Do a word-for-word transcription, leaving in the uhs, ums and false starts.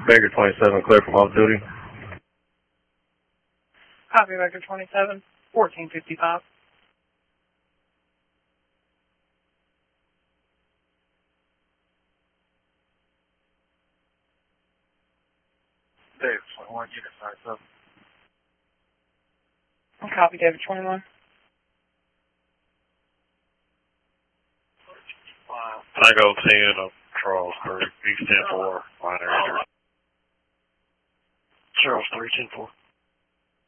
Baker twenty-seven, clear from off duty. Copy, Baker twenty-seven, fourteen fifty-five. David twenty-one, unit five seven. Copy, David twenty-one. Tango ten of Charles three, East ten four, minor injury. Charles three, ten four.